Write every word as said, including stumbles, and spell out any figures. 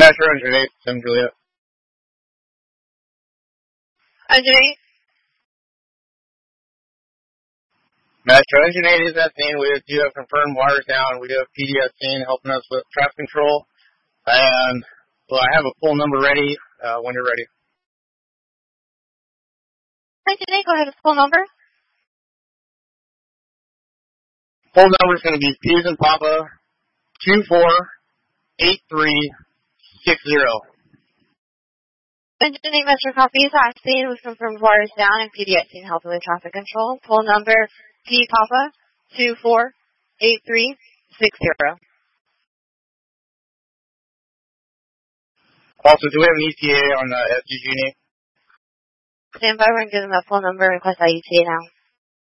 Metro Engine eight, Sim Juliet. Engine eight. Metro Engine eight is at scene. We do have confirmed wires down. We do have P D at scene helping us with traffic control. And, well, I have a full number ready uh, when you're ready. Engine eight, go ahead with full number. Full number is going to be P's and Papa two four eight three six zero. Engine eight Metro copies at scene with confirmed wires down and P D at scene helping with traffic control. Full number P Papa two four eight three six zero. Also, do we have an E T A on the S G G? Stand by, we're going to give them that phone number and request that E T A now.